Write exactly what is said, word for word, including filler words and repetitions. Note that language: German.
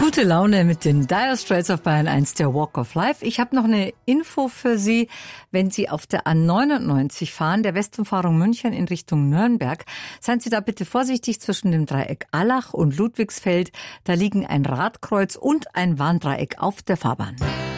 Gute Laune mit den Dire Straits auf Bayern eins, der Walk of Life. Ich habe noch eine Info für Sie. Wenn Sie auf der A neunundneunzig fahren, der Westumfahrung München in Richtung Nürnberg, seien Sie da bitte vorsichtig zwischen dem Dreieck Allach und Ludwigsfeld. Da liegen ein Radkreuz und ein Warndreieck auf der Fahrbahn.